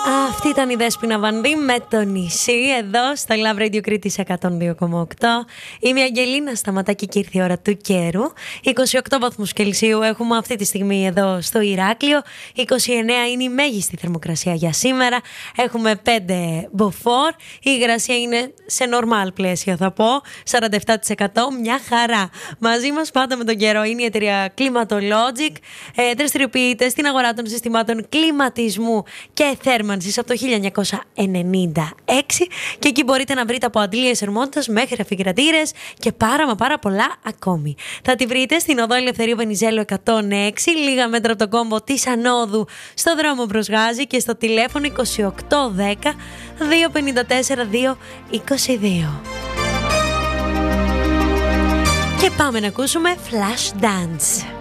Αυτή ήταν η Δέσποινα Βανδύ με το νησί εδώ στο Love Radio Κρήτης 102,8. Είμαι η Αγγελίνα Σταματάκη και ήρθε η ώρα του καιρού. 28 βαθμούς Κελσίου έχουμε αυτή τη στιγμή εδώ στο Ηράκλειο. 29 είναι η μέγιστη θερμοκρασία για σήμερα. Έχουμε 5 μποφόρ. Η υγρασία είναι σε normal πλαίσιο θα πω. 47%, μια χαρά. Μαζί μας πάντα με τον καιρό είναι η εταιρεία Climatologic. Δραστηριοποιείται στην αγορά των συστημάτων κλιματισμού και θέρμανσης από το 1996 και εκεί μπορείτε να βρείτε από αντλίες θερμότητας μέχρι αφιγρατήρες και πάρα πολλά ακόμη. Θα τη βρείτε στην οδό Ελευθερίου Βενιζέλου 106, λίγα μέτρα από το κόμπο της Ανόδου στο δρόμο προς Γάζη και στο τηλέφωνο 2810 254 222. Και πάμε να ακούσουμε Flash Dance.